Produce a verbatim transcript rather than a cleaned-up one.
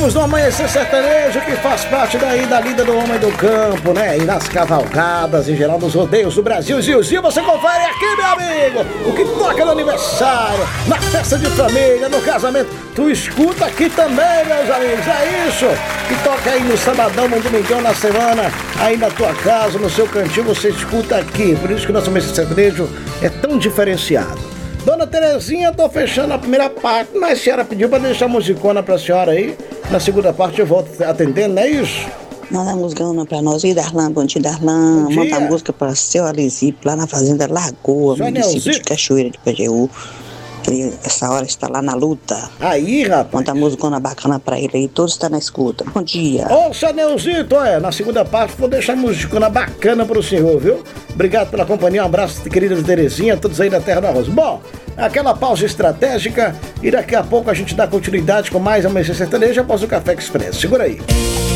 amigos do Amanhecer Sertanejo, que faz parte daí da lida do homem do campo, né? E nas cavalgadas, em geral, nos rodeios do Brasil. Zilzinho, você confere aqui, meu amigo, o que toca no aniversário, na festa de família, no casamento. Tu escuta aqui também, meus amigos, é isso. Que toca aí no sabadão, no domingão, na semana, aí na tua casa, no seu cantinho, você escuta aqui. Por isso que o nosso Amanhecer Sertanejo é tão diferenciado. Dona Terezinha, tô fechando a primeira parte, mas a senhora pediu pra deixar a musicona pra senhora aí. Na segunda parte eu volto atendendo, não é isso? Manda a música pra nós. E Darlan, bom dia, Darlan. Bom dia. Manda a música pra seu Alesip, lá na Fazenda Lagoa, Seu município de Anelzito. Cachoeira de Pajeú. Ele, essa hora está lá na luta. Aí, rapaz. Manda a musicona bacana pra ele aí, todos estão na escuta. Bom dia. Ô, Sanelzito, é, na segunda parte vou deixar a musicona bacana pro senhor, viu? Obrigado pela companhia, um abraço, querida Terezinha, todos aí da Terra da Rosa. Bom, aquela pausa estratégica e daqui a pouco a gente dá continuidade com mais Amanhecer Sertanejo após o Café Expresso. Segura aí.